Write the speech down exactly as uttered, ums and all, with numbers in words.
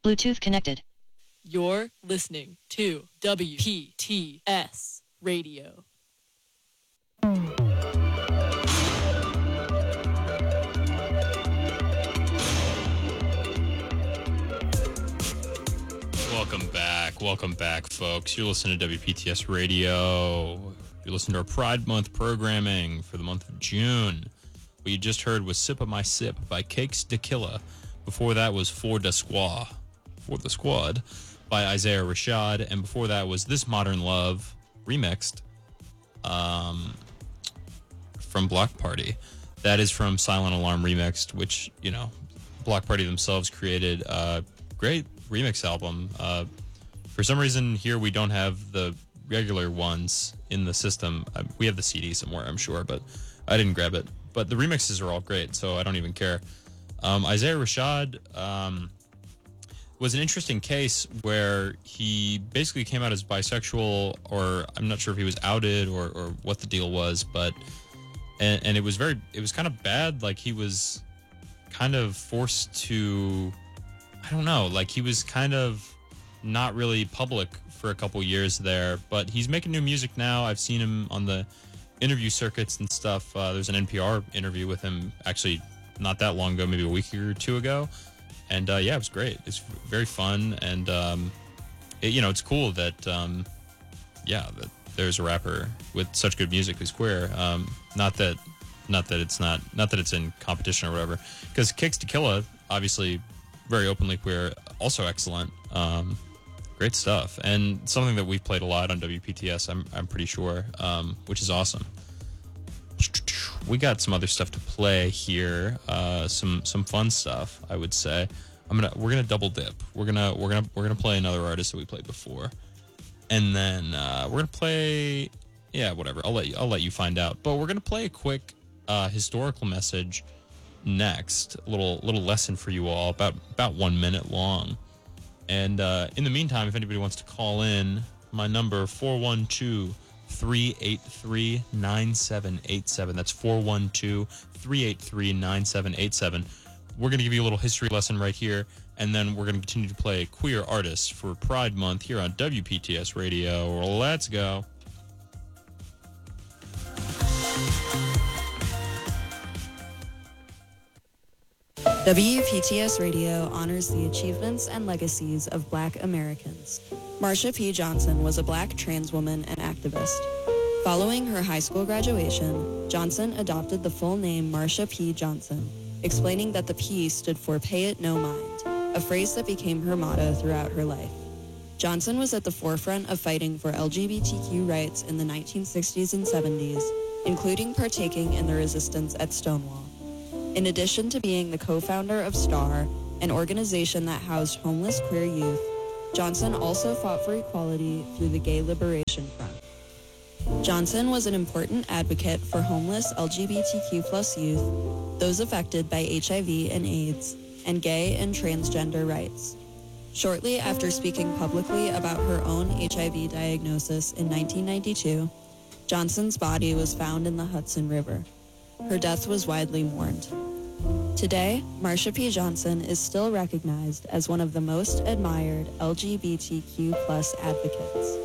Bluetooth connected. You're listening to W P T S Radio. Welcome back. Welcome back, folks. You're listening to W P T S Radio. You're listening to our Pride Month programming for the month of June. What you just heard was Sip of My Sip by Cakes Tequila. Before that was For the Squad, For the Squad by Isaiah Rashad. And before that was This Modern Love, remixed um, from Block Party. That is from Silent Alarm Remixed, which, you know, Block Party themselves created a great remix album. Uh, for some reason here we don't have the regular ones in the system. Uh, we have the C D somewhere, I'm sure, but I didn't grab it. But the remixes are all great, so I don't even care. Um, Isaiah Rashad um, was an interesting case where he basically came out as bisexual, or I'm not sure if he was outed or, or what the deal was, but and, and it was very, it was kind of bad. Like he was kind of forced to, I don't know, like he was kind of not really public for a couple years there, but he's making new music now. I've seen him on the interview circuits and stuff. Uh, there's an N P R interview with him actually not that long ago, maybe a week or two ago. And uh, yeah, it was great. It's very fun. And, um, it, you know, it's cool that, um, yeah, that there's a rapper with such good music who's queer. Um, not that, not that it's not, not that it's in competition or whatever. Because Cakes Tequila, obviously very openly queer, also excellent. Um, great stuff. And something that we've played a lot on W P T S, I'm, I'm pretty sure, um, which is awesome. We got some other stuff to play here, uh, some some fun stuff, I would say. I'm gonna we're gonna double dip. We're gonna we're gonna we're gonna play another artist that we played before, and then uh, we're gonna play yeah whatever. I'll let you I'll let you find out. But we're gonna play a quick uh, historical message next. A little little lesson for you all, about about one minute long. And uh, in the meantime, if anybody wants to call in, my number four one two, three eight three, nine seven eight seven. That's four one two, three eight three, nine seven eight seven. We're going to give you a little history lesson right here, and then we're going to continue to play queer artists for Pride Month here on W P T S Radio. Let's go. W P T S Radio honors the achievements and legacies of Black Americans. Marsha P. Johnson was a Black trans woman and activist. Following her high school graduation, Johnson adopted the full name Marsha P. Johnson, explaining that the P stood for Pay It No Mind, a phrase that became her motto throughout her life. Johnson was at the forefront of fighting for L G B T Q rights in the nineteen sixties and seventies, including partaking in the resistance at Stonewall. In addition to being the co-founder of STAR, an organization that housed homeless queer youth, Johnson also fought for equality through the Gay Liberation Front. Johnson was an important advocate for homeless L G B T Q plus youth, those affected by H I V and AIDS, and gay and transgender rights. Shortly after speaking publicly about her own H I V diagnosis in nineteen ninety-two, Johnson's body was found in the Hudson River. Her death was widely mourned. Today, Marsha P. Johnson is still recognized as one of the most admired L G B T Q plus advocates.